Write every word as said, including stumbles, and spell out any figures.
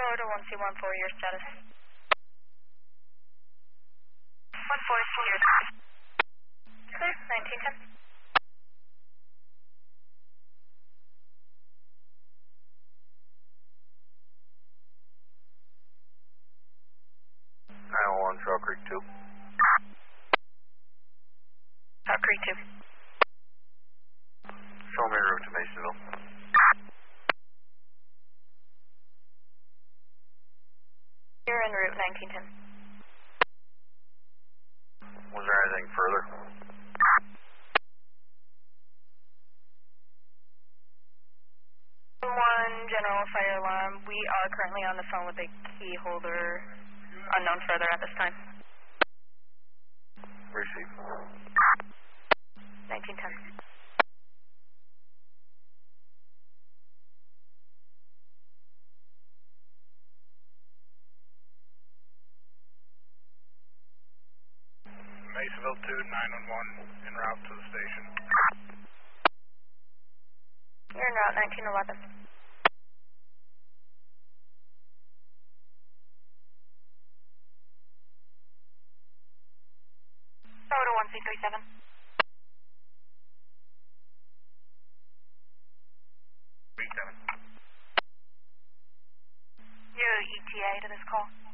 to one C one four, your status. one four, clear. Clear, nineteen ten. nine one one, Trail Creek two. Trail Creek two. Show me route to Masonville. You're en route, nineteen ten. Was there anything further? One general fire alarm. We are currently on the phone with a key holder, unknown further at this time. Receive. nineteen ten. Masonville two, nine one one, en route to the station. You're en route, nineteen eleven. Go to one C three seven. three seven. You're E T A to this call.